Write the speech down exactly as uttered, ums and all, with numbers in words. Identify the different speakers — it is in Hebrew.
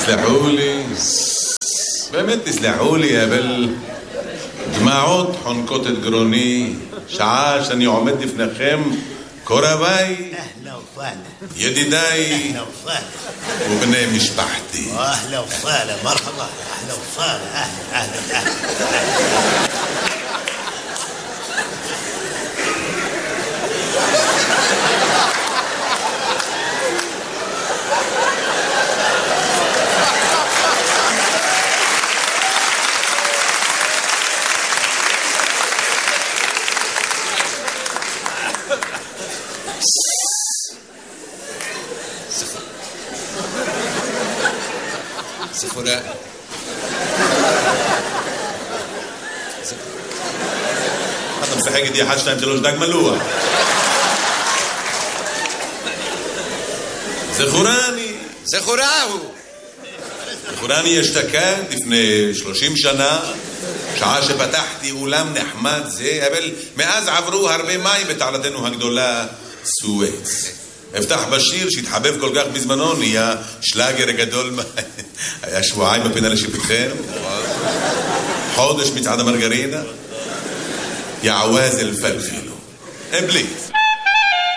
Speaker 1: תסלחו לי, באמת תסלחו לי, אבל דמעות חונקות את גרוני, שעה שאני עומד לפניכם, קורביי, ידידיי ובני משפחתי.
Speaker 2: אהלה וסהלה, מרחבה, אהלה וסהלה, אהלה, אהלה, אהלה.
Speaker 3: זכורה.
Speaker 1: אתה משחק איתי אחד, שתיים, שלוש, דג מלוח. זכורני.
Speaker 3: זכורהו.
Speaker 1: זכורני אשתקד לפני שלושים שנה, שעה שפתחתי אולם נחמד זה, אבל מאז עברו הרבה מים בתעלתנו הגדולה סואץ. אפתח בשיר שהתחבב כל כך בזמנו, נהיה שלאגר גדול, היה שבועיים בפינה לשיפוטכם, חודש מצעד המרגרינה, יעווז אל פלפילו, בלי